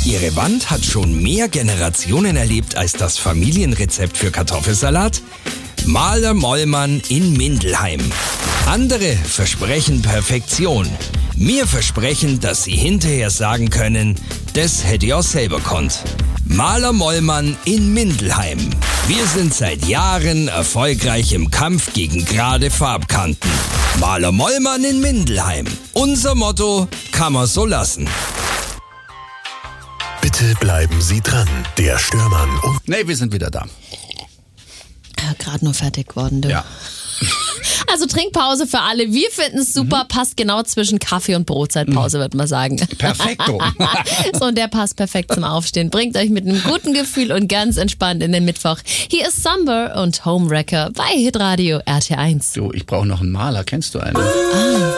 Ihre Wand hat schon mehr Generationen erlebt als das Familienrezept für Kartoffelsalat? Maler Mollmann in Mindelheim. Andere versprechen Perfektion. Wir versprechen, dass Sie hinterher sagen können, das hätte ich auch selber konnt. Maler Mollmann in Mindelheim. Wir sind seit Jahren erfolgreich im Kampf gegen gerade Farbkanten. Maler Mollmann in Mindelheim. Unser Motto: kann man so lassen. Bitte bleiben Sie dran. Der Störmann und... Nee, wir sind wieder da. Ja, gerade nur fertig geworden, du. Ja. Also Trinkpause für alle. Wir finden es super, passt genau zwischen Kaffee- und Brotzeitpause, würde man sagen. Perfekto. So, und der passt perfekt zum Aufstehen. Bringt euch mit einem guten Gefühl und ganz entspannt in den Mittwoch. Hier ist Summer und Homewrecker bei Hitradio RT1. Du, ich brauche noch einen Maler. Kennst du einen?